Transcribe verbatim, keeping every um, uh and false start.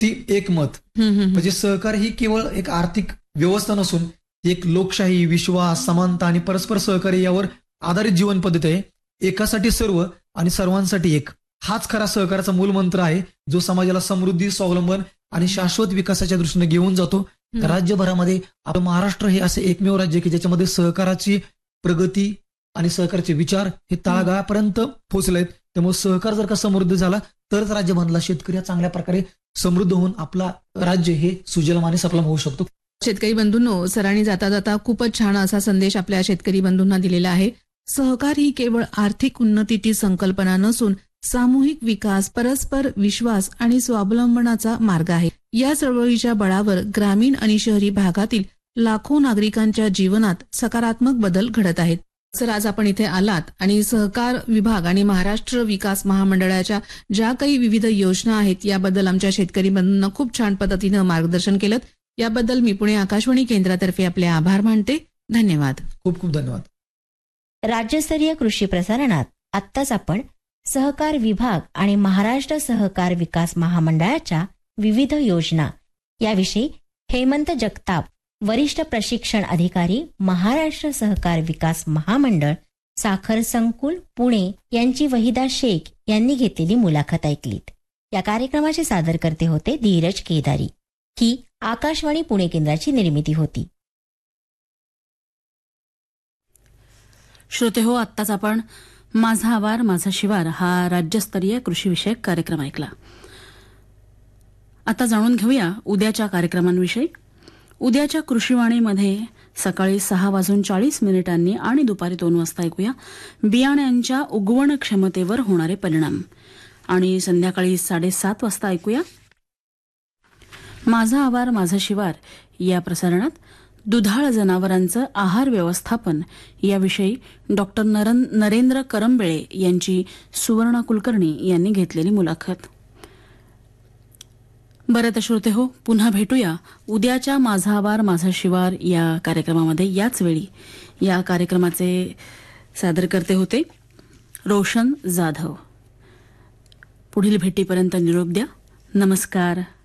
ती एकमत. म्हणजे सहकार ही केवळ एक आर्थिक व्यवस्था नसून एक लोकशाही, विश्वास, समानता आणि परस्पर सहकार्य यावर आधारित जीवन पद्धती आहे. एकासाठी सर्व आणि सर्वांसाठी एक, हाच खरा सहकाराचा मूलमंत्र आहे, जो समाजाला समृद्धी, स्वावलंबन आणि शाश्वत विकासाच्या दृष्टीने घेऊन जातो. राज्यभरामध्ये आपलं महाराष्ट्र हे असे एकमेव राज्य की ज्याच्यामध्ये सहकाराची प्रगती आणि सहकाराचे विचार हे तळागाळापर्यंत पोहोचलेत. त्यामुळे सहकार जर का समृद्ध झाला तरच राज्य बनला, शेतकरी चांगल्या प्रकारे समृद्ध होऊन आपला राज्य हे सुजलाम आणि सफलाम होऊ शकतो. शेतकरी बंधूंनो, सरांनी जाता जाता खूपच छान असा संदेश आपल्या शेतकरी बंधूंना दिलेला आहे. सहकार ही केवळ आर्थिक उन्नतीची संकल्पना नसून सामूहिक विकास, परस्पर विश्वास आणि स्वावलंबनाचा मार्ग आहे. या चळवळीच्या बळावर ग्रामीण आणि शहरी भागातील लाखो नागरिकांच्या जीवनात सकारात्मक बदल घडत आहेत. सर, आज आपण इथे आलात आणि सहकार विभाग आणि महाराष्ट्र विकास महामंडळाच्या ज्या काही विविध योजना आहेत याबद्दल आमच्या शेतकरी बंधूंना खूप छान पद्धतीनं मार्गदर्शन केलं. याबद्दल मी पुणे आकाशवाणी केंद्रातर्फे आपले आभार मानते. धन्यवाद. खूप खूप धन्यवाद. राज्यस्तरीय कृषी प्रसारणात आत्ताच आपण सहकार विभाग आणि महाराष्ट्र सहकार विकास महामंडळाच्या विविध योजना याविषयी हेमंत जगताप, वरिष्ठ प्रशिक्षण अधिकारी, महाराष्ट्र सहकार विकास महामंडळ, साखर संकुल, पुणे यांची वहिदा शेख यांनी घेतलेली मुलाखत ऐकलीत. या कार्यक्रमाचे सादरकर्ते होते धीरज केदारी. ही आकाशवाणी पुणे केंद्राची निर्मिती होती. श्रोते हो, आत्ताच आपण माझा आवार माझा शिवार हा राज्यस्तरीय कृषीविषयक कार्यक्रम ऐकला. आता जाणून घेऊया उद्याच्या कार्यक्रमांविषयी. उद्याच्या कृषीवाणीमध्ये सकाळी सहा वाजून चाळीस मिनिटांनी आणि दुपारी दोन वाजता ऐकूया बियाण्यांच्या उगवण क्षमतेवर होणारे परिणाम, आणि संध्याकाळी साडेसात वाजता ऐकूया माझा आवार माझा शिवार या प्रसारणात दुधाळ जनावरांचं आहार व्यवस्थापन याविषयी डॉक्टर नरेंद्र करंबेळे यांची सुवर्ण कुलकर्णी यांनी घेतलेली मुलाखत. बरं तर श्रोते हो, पुन्हा भेटूया उद्याच्या माझा आवार माझा शिवार या कार्यक्रमामध्ये याच वेळी. या कार्यक्रमाचे सादरकर्ते होते रोशन जाधव. पुढील भेटीपर्यंत निरोप द्या. नमस्कार.